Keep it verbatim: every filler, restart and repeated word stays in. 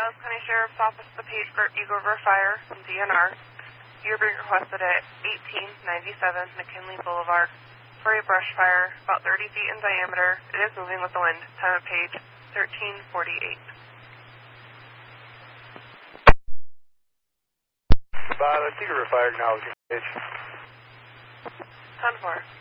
Dallas County Sheriff's Office, the page for Eagle River Fire from D N R. You're being requested at eighteen ninety-seven McKinley Boulevard for a brush fire about thirty feet in diameter. It is moving with the wind. Time of page thirteen forty-eight. Goodbye, let's Eagle River Fire, acknowledging page. ten four.